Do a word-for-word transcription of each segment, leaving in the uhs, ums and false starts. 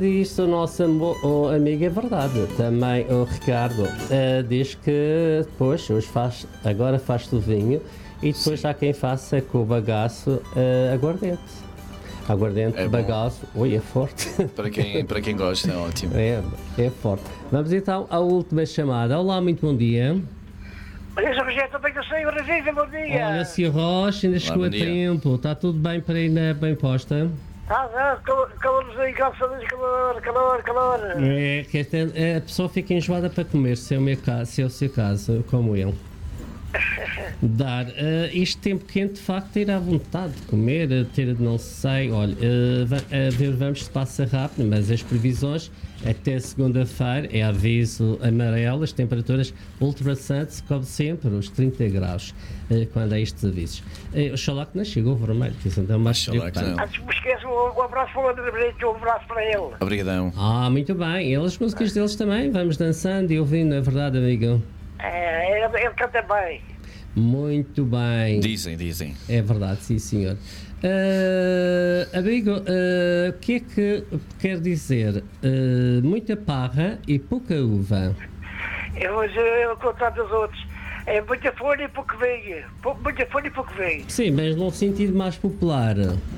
Isto o nosso amo- o amigo é verdade. Também o Ricardo uh, diz que depois hoje faz, agora faz-se o vinho e depois Sim. há quem faça com o bagaço uh, aguardente. Aguardente, É bom. bagaço, oi, é forte. Para quem, para quem gosta, é ótimo. é, é forte. Vamos então à última chamada. Olá, muito bom dia. Olha, Sr. Rogério, também que eu sei, Brasil, bom dia. Olha, senhor Rocha, ainda chegou bom a dia. tempo. Está tudo bem para ir na bem posta? Tá, tá, calor, calorzinho, graças a Deus, calor, calor, calor. É, que esta, é, a pessoa fica enjoada para comer, se é o, meu caso, se é o seu caso, como eu. Dar, uh, este tempo quente de facto ter à vontade de comer, uh, ter não sei, olha, uh, va- a ver, vamos se passa rápido, mas as previsões até segunda-feira é aviso amarelo, as temperaturas ultrapassantes, como sempre, os trinta graus, uh, quando há estes avisos. Uh, oxalá que não chegou o vermelho, que isso não é mais Oxalá que preocupante. não. Antes me esqueço, um, um abraço para o André Brito, um abraço para ele. Obrigadão. Ah, muito bem, e as músicas deles também, vamos dançando e ouvindo, é verdade, amigo? É, ele, ele canta bem. Muito bem. Dizem, dizem. É verdade, sim senhor. Uh, amigo, uh, o que é que quer dizer uh, muita parra e pouca uva? Eu vou dizer o contrário dos outros. É muita folha e pouco vem. Pou- Muita folha e pouco vem. Sim, mas num sentido mais popular.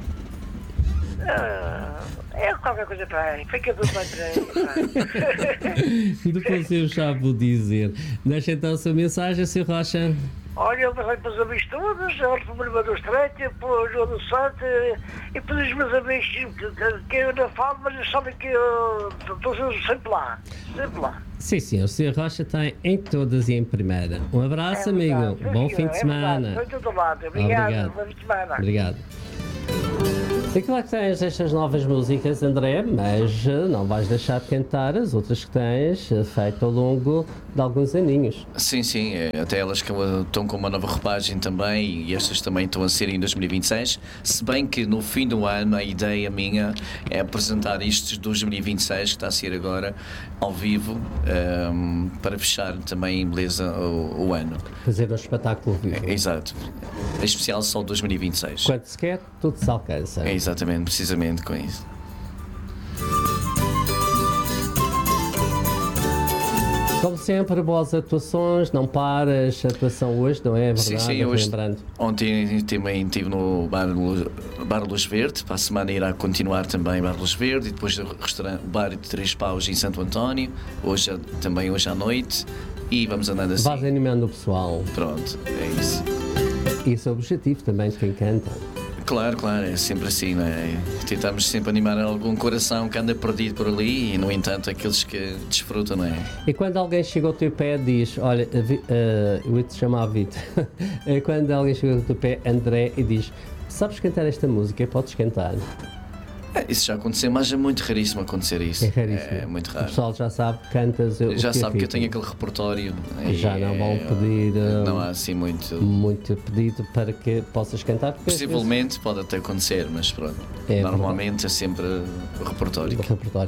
Ah, é qualquer coisa para aí. Fica tudo bem para aí. Depois eu já vou dizer. Deixa então a sua mensagem, senhor Rocha. Olha, eu passei para os amigos todos, olho para o Bruno do Estreito, para o João do Santo e para os meus amigos que, que, que eu não falo, mas eles sabem que eu estou sempre lá. Sempre lá. Sim, sim, o senhor Rocha está em todas e em primeira. Um abraço, É amigo. verdade, Bom sim, fim de é semana. verdade. Foi todo lado. Obrigado. Obrigado. Bom fim de semana. Obrigado. E claro que tens estas novas músicas, André, mas eh, não vais deixar de cantar as outras que tens eh, feito ao longo de alguns aninhos. Sim, sim, é, até elas que estão com uma nova roupagem também e estas também estão a ser em dois mil e vinte e seis, se bem que no fim do ano a ideia minha é apresentar isto de dois mil e vinte e seis, que está a ser agora ao vivo, ehm, para fechar também em beleza o, o ano. Fazer um espetáculo vivo. Exato, em especial só dois mil e vinte e seis. Quando se quer, tudo se alcança. É exatamente, precisamente com isso. Como sempre, boas atuações, não paras, a atuação hoje, não é verdade? Sim, sim, hoje, Lembrando. ontem também estive no Bar, Lu- Bar Luz Verde, para a semana irá continuar também Bar Luz Verde, e depois o restaurante, o Bar de Três Paus em Santo António, hoje, também hoje à noite, e vamos andando assim. Vais animando o pessoal. Pronto, é isso. Isso é o objetivo também de quem canta. Claro, claro, é sempre assim, não é? Tentamos sempre animar algum coração que anda perdido por ali e, no entanto, aqueles que desfrutam, não é? E quando alguém chega ao teu pé e diz, olha, Vi- eh, eu ia-te chamar Vitor, Eh, quando alguém chega ao teu pé, André, e diz, sabes cantar esta música, podes cantar. É, isso já aconteceu, mas é muito raríssimo acontecer isso. É raríssimo. É muito O raro. pessoal já sabe que cantas o Já que é sabe que eu ritmo. tenho aquele repertório. Já e, não vão é, pedir, eh, Não há assim muito. muito pedido para que possas cantar, porque às vezes- Possivelmente pode até acontecer, mas pronto. É Normalmente é sempre o repertório. do repertório.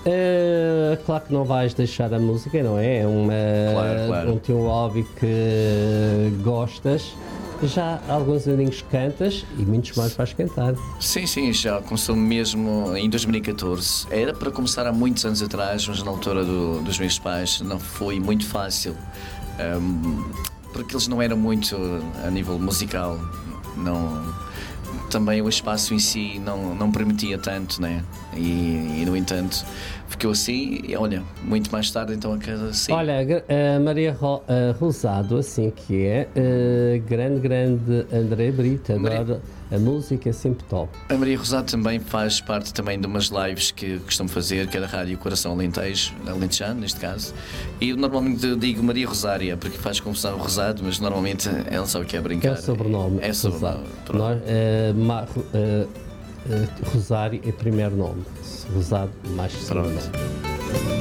Eh, claro que não vais deixar a música, não é? É uma, Claro, claro. um teu hobby que gostas. Já há alguns aninhos cantas e muitos mais vais cantar. Sim, sim, já começou mesmo em dois mil e catorze. Era para começar há muitos anos atrás, mas na altura do- dos meus pais não foi muito fácil. Ahm, porque eles não eram muito a nível musical. Não, também o espaço em si não, não permitia tanto, né? E, e no entanto ficou assim. E olha, muito mais tarde então a casa assim. Olha, a Maria Ro, a Rosado, assim que é, eh, grande, grande André Brito, Maria- adoro a música, é sempre top. A Maria Rosado também faz parte também de umas lives que costumo fazer, que é da Rádio Coração Alentejo, Alentejano neste caso, e eu normalmente eu digo Maria Rosária, porque faz confusão Rosado, mas normalmente ela sabe que é É brincar. o sobrenome. É sobrenome, Rosado. pronto. Nós, eh, Ma- eh, eh, Rosário é primeiro nome, Rosado mais segundo Pronto. nome.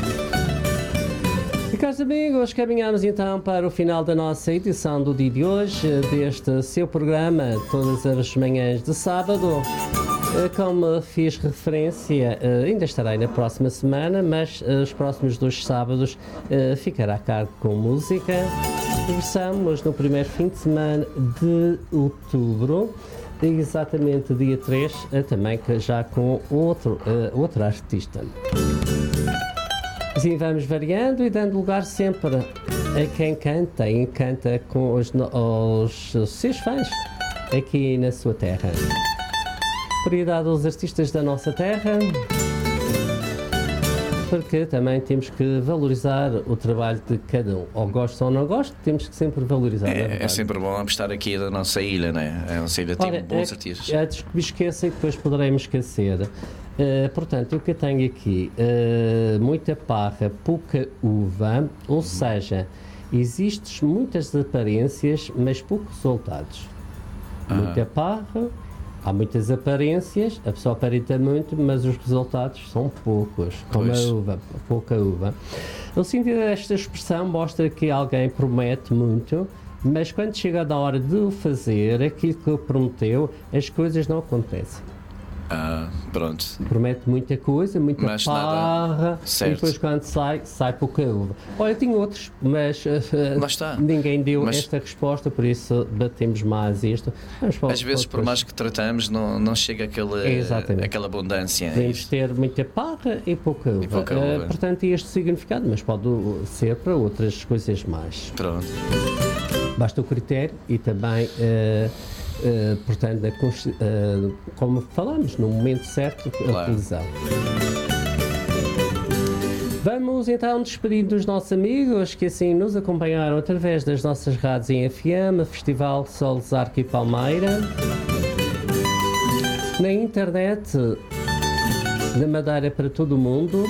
E caros amigos, caminhamos então para o final da nossa edição do dia de hoje, deste seu programa, todas as manhãs de sábado. Eh, Como fiz referência, eh, ainda estarei na próxima semana, mas eh, os próximos dois sábados eh, ficará a cargo com música. Regressamos no primeiro fim de semana de outubro. exatamente dia três, uh, também que já com outro, uh, outro artista. Assim vamos variando e dando lugar sempre a quem canta e encanta com os, os, os seus fãs aqui na sua terra. Prioridade aos artistas da nossa terra, porque também temos que valorizar o trabalho de cada um. Ou gosto ou não gosto, temos que sempre valorizar. É, é sempre bom estar aqui da nossa ilha, né? A nossa ilha tem bons é, artistas. Antes que me esqueça e depois poderemos esquecer. Uh, portanto, o que eu tenho aqui, uh, muita parra, pouca uva, ou uhum. seja, existem muitas aparências, mas poucos resultados. Uhum. Muita parra, há muitas aparências, a pessoa aparenta muito, mas os resultados são poucos, como pois. a uva, pouca uva. O sentido desta expressão mostra que alguém promete muito, mas quando chega na hora de o fazer, aquilo que prometeu, as coisas não acontecem. Ah, pronto. Promete muita coisa, muita mas parra, e depois quando sai, sai pouca uva. Olha, tinha outros, mas uh, ninguém deu mas... esta resposta, por isso batemos mais isto. Às vezes, por mais que tratamos, não, não chega aquela, aquela abundância. Podemos ter muita parra e pouca uva. E pouca uva. Uh, portanto, este significado, mas pode ser para outras coisas mais. Pronto. Basta o critério e também... Uh, Uh, portanto, a, uh, como falamos, no momento certo, claro. A utilizar. Vamos então despedir dos nossos amigos que assim nos acompanharam através das nossas rádios em F M, Festival Solos Arco e Palmeira, na internet, da Madeira para todo o mundo,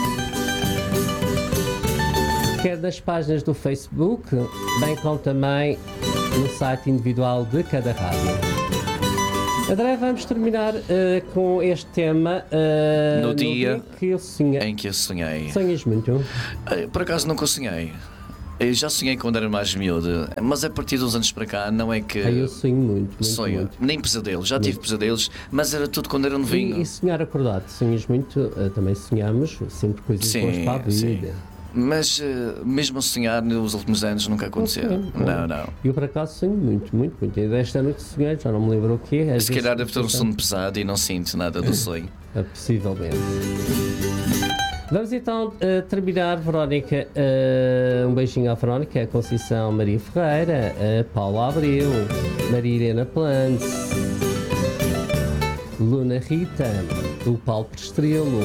quer nas páginas do Facebook, bem como também no site individual de cada rádio. André, vamos terminar uh, com este tema uh, no, no dia, dia que eu sonhei. em que eu sonhei. Sonhas muito? Por acaso nunca sonhei. Eu já sonhei quando era mais miúdo, mas a partir dos anos para cá não é que... Ah, eu sonho muito, muito, sonho. muito. Nem pesadelos, já muito. Tive pesadelos, mas era tudo quando era novinho. E, e sonhar acordado, sonhas muito, uh, também sonhamos sempre coisas sim, boas para a vida. Sim. Mas uh, mesmo a sonhar nos últimos anos nunca aconteceu. Okay, não, não. Eu por acaso sonho muito, muito, muito. E desta noite sonhei, já não me lembro o que é. Se calhar deve ter um sono pesado e não sinto nada do sonho. É, possivelmente. Vamos então uh, terminar, Verónica. Uh, um beijinho à Verónica, a Conceição Maria Ferreira, a Paula Abreu, Maria Irena Plante, Luna Rita, o Paulo Prestrelo,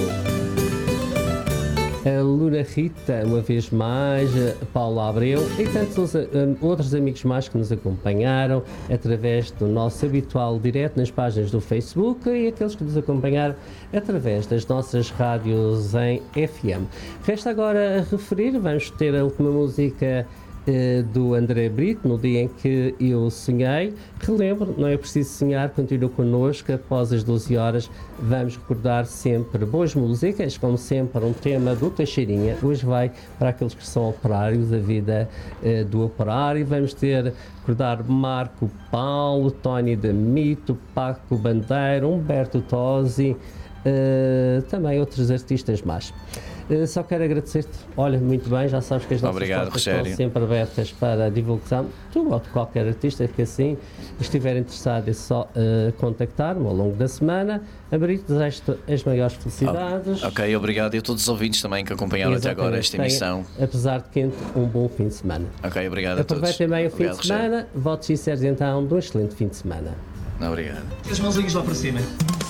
a Luna Rita, uma vez mais, a Paula Abreu e tantos um, outros amigos mais que nos acompanharam através do nosso habitual direto nas páginas do Facebook e aqueles que nos acompanharam através das nossas rádios em F M. Resta agora referir, vamos ter a última música Uh, do André Brito, no dia em que eu sonhei. Relembro, não é preciso sonhar, continua connosco, após as doze horas vamos recordar sempre boas músicas, como sempre um tema do Teixeirinha, hoje vai para aqueles que são operários, a vida uh, do operário, vamos ter recordar Marco Paulo, Tony da Mito, Paco Bandeira, Humberto Tosi, uh, também outros artistas mais. Uh, só quero agradecer-te. Olha, muito bem, já sabes que as nossas Obrigado, portas Rogério. estão sempre abertas para a divulgação. Tu ou qualquer artista que assim estiver interessado é só uh, contactar-me ao longo da semana. Abrito, desejo-te as maiores felicidades. Oh, ok, obrigado. E a todos os ouvintes também que acompanharam Exatamente. Até agora esta emissão. Tenha, apesar de quente, um bom fim de semana. Ok, obrigado a todos. Aproveitem bem o fim obrigado, de semana. Votos sinceros então de um excelente fim de semana. Obrigado. As mãozinhas lá para cima.